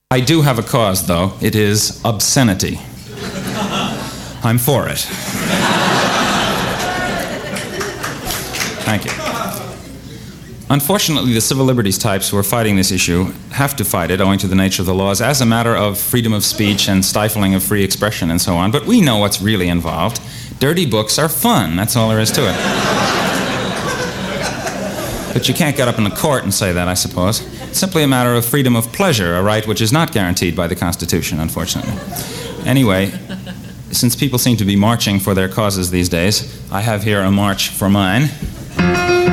I do have a cause, though. It is obscenity. I'm for it. Thank you. Unfortunately, the civil liberties types who are fighting this issue have to fight it, owing to the nature of the laws, as a matter of freedom of speech and stifling of free expression and so on. But we know what's really involved. Dirty books are fun. That's all there is to it. But you can't get up in the court and say that, I suppose. It's simply a matter of freedom of pleasure, a right which is not guaranteed by the Constitution, unfortunately. Anyway, since people seem to be marching for their causes these days, I have here a march for mine.